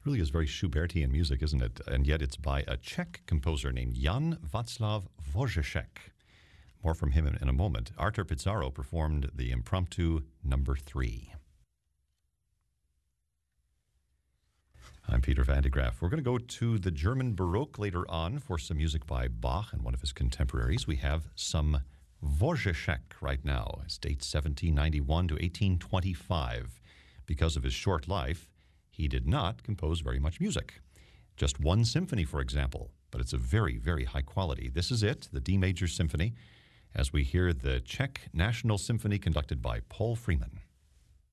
Really is very Schubertian music, isn't it? And yet it's by a Czech composer named Jan Václav Wojciech. More from him in a moment. Artur Pizarro performed the impromptu number 3. I'm Peter Van de Graaf. We're going to go to the German Baroque later on for some music by Bach and one of his contemporaries. We have some Wojciech right now. It's dates 1791 to 1825. Because of his short life, he did not compose very much music. Just one symphony, for example, but it's a very, very high quality. This is it, the D Major Symphony, as we hear the Czech National Symphony conducted by Paul Freeman.